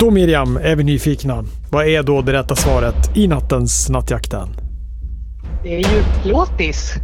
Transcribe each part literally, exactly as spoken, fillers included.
Då Miriam är vi nyfikna. Vad är då det rätta svaret i nattens Nattjakten? Det är ju plåtis.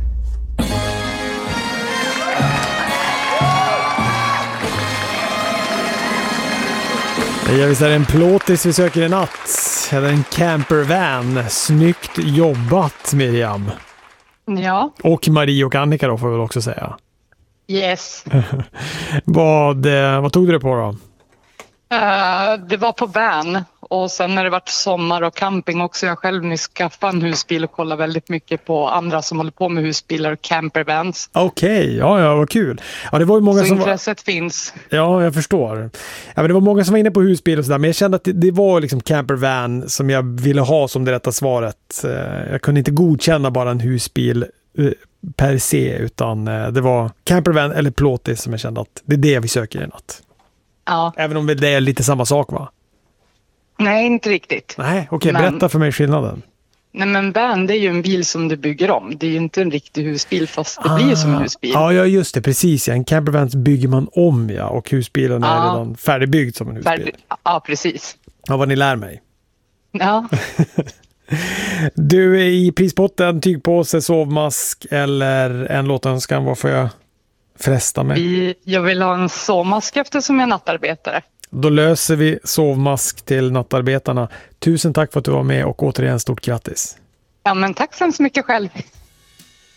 Ja, visst är det en plåtis vi söker i natt. Eller en campervan. Snyggt jobbat Miriam. Ja. Och Marie och Annika då får vi väl också säga. Yes. vad, vad tog du det på då? Uh, det var på van. Och sen när det varit sommar och camping också. Jag själv nyss skaffade en husbil och kollar väldigt mycket på andra som håller på med husbilar och campervans. Okej, okay, ja, ja, vad kul. Ja, det var ju många så som intresset var... finns. Ja, jag förstår. Ja, men det var många som var inne på husbil och sådär. Men jag kände att det, det var liksom campervan som jag ville ha som det rätta svaret. Jag kunde inte godkänna bara en husbil per se, utan det var campervan eller plåtis som jag kände att det är det vi söker i natt. Ja. Även om det är lite samma sak, va? Nej, inte riktigt. Nej, okej, okay, men... berätta för mig skillnaden. Nej, men van, det är ju en bil som du bygger om. Det är ju inte en riktig husbil, fast det ah, blir ju som en husbil. Ja, ja, just det, precis. Ja. En campervan bygger man om, ja. Och husbilen är ah, redan färdigbyggd som en husbil. Färdig... Ja, precis. Ja, vad ni lär mig. Ja. Du är i prispotten, tygpåse, sovmask eller en låtönskan. Vad får jag fresta med? Vi, jag vill ha en sovmask eftersom jag är nattarbetare. Då löser vi sovmask till nattarbetarna. Tusen tack för att du var med och återigen stort grattis. Ja, men tack så mycket själv.